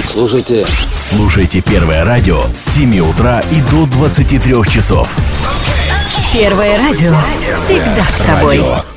Слушайте Первое радио с 7 утра и до 23 часов. Первое радио всегда с тобой.